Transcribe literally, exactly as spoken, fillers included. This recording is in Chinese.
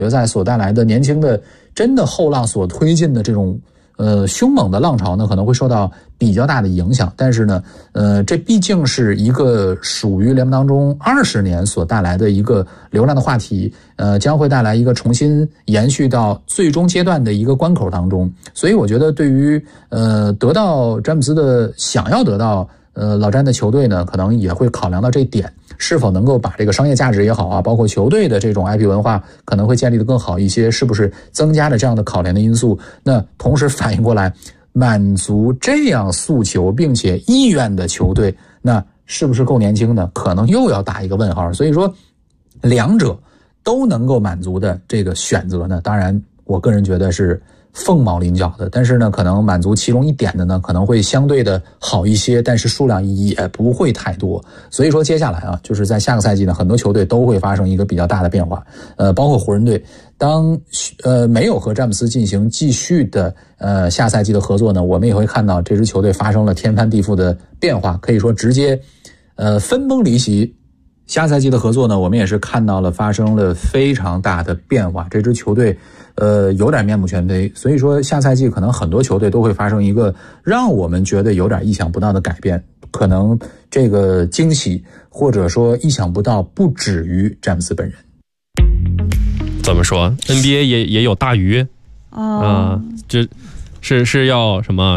决赛所带来的年轻的真的后浪所推进的这种呃凶猛的浪潮呢，可能会受到比较大的影响。但是呢，呃，这毕竟是一个属于联盟当中二十年所带来的一个流量的话题，呃，将会带来一个重新延续到最终阶段的一个关口当中。所以我觉得，对于呃得到詹姆斯的想要得到呃老詹的球队呢，可能也会考量到这一点。是否能够把这个商业价值也好啊，包括球队的这种 I P 文化可能会建立得更好一些，是不是增加了这样的考量的因素？那同时反映过来，满足这样诉求并且意愿的球队，那是不是够年轻呢？可能又要打一个问号。所以说，两者都能够满足的这个选择呢，当然我个人觉得是凤毛麟角的，但是呢，可能满足其中一点的呢，可能会相对的好一些，但是数量也不会太多。所以说接下来啊，就是在下个赛季呢，很多球队都会发生一个比较大的变化，呃，包括湖人队，当呃没有和詹姆斯进行继续的呃下赛季的合作呢，我们也会看到这支球队发生了天翻地覆的变化，可以说直接呃分崩离析。下赛季的合作呢，我们也是看到了发生了非常大的变化，这支球队呃有点面目全非。所以说下赛季可能很多球队都会发生一个让我们觉得有点意想不到的改变，可能这个惊喜或者说意想不到不止于詹姆斯本人。 怎么说 N B A 也也有大鱼啊、 呃，这是是要什么